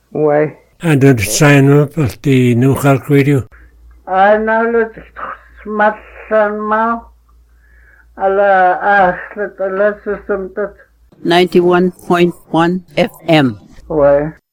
Why? And the sign up of the New Cork Radio. I know that smatlan mau. Ala that ala system that 91.1 FM. Why?